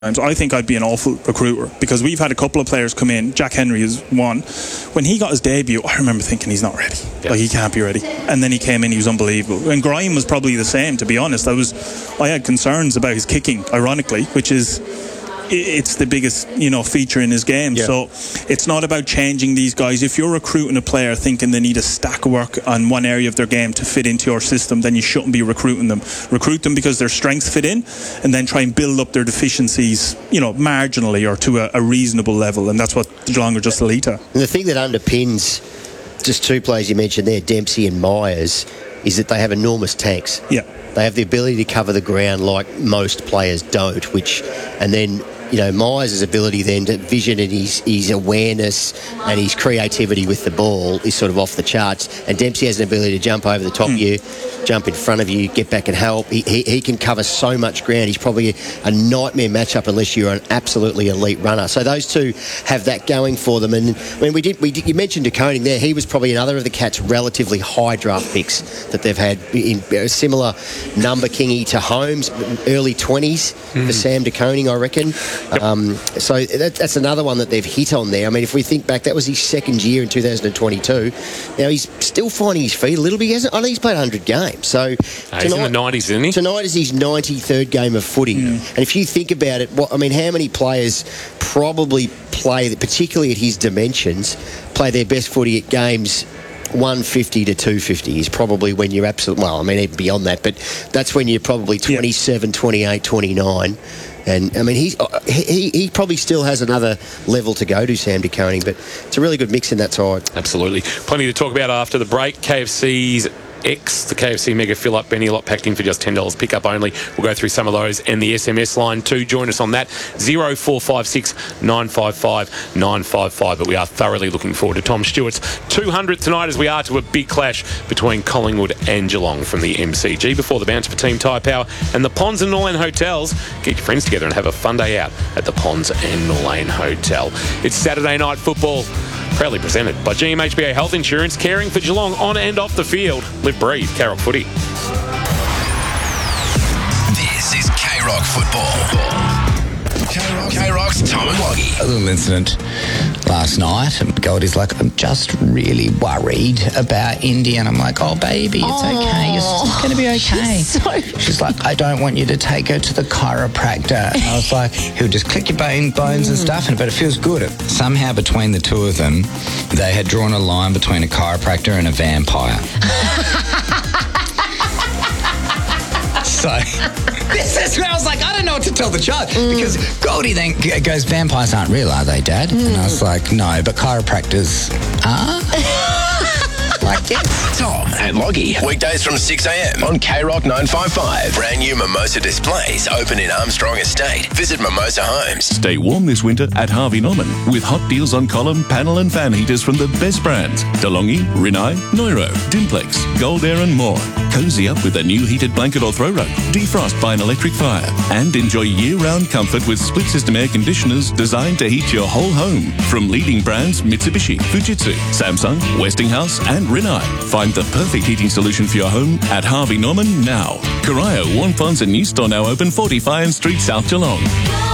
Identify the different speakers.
Speaker 1: I think I'd be an awful recruiter because we've had a couple of players come in. Jack Henry is one. When he got his debut, I remember thinking he's not ready. Like, he can't be ready. And then he came in, he was unbelievable. And Grime was probably the same, to be honest. I had concerns about his kicking, ironically, which is... it's the biggest, feature in his game. Yeah. So it's not about changing these guys. If you're recruiting a player thinking they need a stack of work on one area of their game to fit into your system, then you shouldn't be recruiting them. Recruit them because their strengths fit in, and then try and build up their deficiencies, marginally or to a reasonable level. And that's what Geelong are just elite at.
Speaker 2: And the thing that underpins just two players you mentioned there, Dempsey and Myers, is that they have enormous tanks.
Speaker 1: Yeah.
Speaker 2: They have the ability to cover the ground like most players don't, and then Myers' ability then to vision and his awareness and his creativity with the ball is sort of off the charts. And Dempsey has an ability to jump over the top of you, jump in front of you, get back and help. He can cover so much ground. He's probably a nightmare matchup unless you're an absolutely elite runner. So those two have that going for them. And when you mentioned De Koning there, he was probably another of the Cats' relatively high draft picks that they've had in a similar number, Kingy, to Holmes, early 20s for Sam De Koning, I reckon. So that's another one that they've hit on there. I mean, if we think back, that was his second year in 2022. Now, he's still finding his feet a little bit. I think he's played 100 games. So
Speaker 3: he's in the 90s, isn't he?
Speaker 2: Tonight is his 93rd game of footy. And if you think about it, how many players probably play, particularly at his dimensions, play their best footy at games 150 to 250 is probably when you're even beyond that, but that's when you're probably 27, 28, 29. And, he probably still has another level to go to, Sam De Koning, but it's a really good mix in that side.
Speaker 3: Absolutely. Plenty to talk about after the break. KFC's X, the KFC Mega Fill-Up Benny, a lot packed in for just $10 pick-up only. We'll go through some of those and the SMS line too. Join us on that, 0456 955 955. But we are thoroughly looking forward to Tom Stewart's 200th tonight as we are to a big clash between Collingwood and Geelong from the MCG. Before the bounce for Team Tyre Power and the Ponds and Norlane Hotels. Get your friends together and have a fun day out at the Ponds and Norlane Hotel. It's Saturday Night Football. Proudly presented by GMHBA Health Insurance, caring for Geelong on and off the field. Live, breathe, K-Rock footy.
Speaker 4: This is K-Rock football. K-Rock's Tom and Woggy.
Speaker 5: A little incident last night. Goldie's like, I'm just really worried about Indy. And I'm like, oh, baby, it's okay. It's going to be okay. She's like, I don't want you to take her to the chiropractor. And I was like, he'll just click your bones and stuff, but it feels good. Somehow between the two of them, they had drawn a line between a chiropractor and a vampire. So this is where I was like, I don't know what to tell the child. Because Goldie then goes, vampires aren't real, are they, Dad? And I was like, no, but chiropractors are. Like it.
Speaker 4: Tom and Loggy, weekdays from 6 a.m. on K-Rock 955. Brand new Mimosa displays open in Armstrong Estate. Visit Mimosa Homes.
Speaker 6: Stay warm this winter at Harvey Norman with hot deals on column, panel and fan heaters from the best brands. DeLonghi, Rinnai, Neuro, Dimplex, Gold Air and more. Cozy up with a new heated blanket or throw rug. Defrost by an electric fire. And enjoy year-round comfort with split-system air conditioners designed to heat your whole home. From leading brands Mitsubishi, Fujitsu, Samsung, Westinghouse and Rinnai. Find the perfect heating solution for your home at Harvey Norman now. Corio, Warnfonds and new store now open 40 Fyne Street, South Geelong.